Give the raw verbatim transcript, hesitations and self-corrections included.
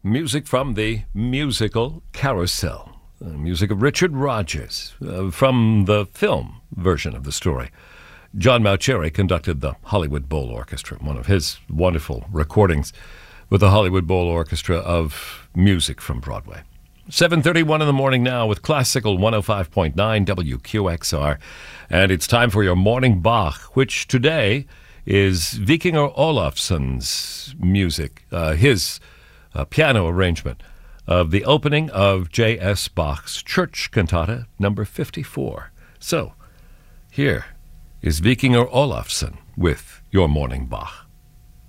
music from the musical Carousel, the music of Richard Rodgers, uh, from the film version of the story. John Mauceri conducted the Hollywood Bowl Orchestra, one of his wonderful recordings with the Hollywood Bowl Orchestra of music from Broadway. seven thirty-one in the morning now with Classical one oh five point nine W Q X R. And it's time for your Morning Bach, which today is Vikingur Olafsson's music, uh, his uh, piano arrangement of the opening of J S. Bach's Church Cantata number fifty-four. So, here is Vikingur Olafsson with your Morning Bach.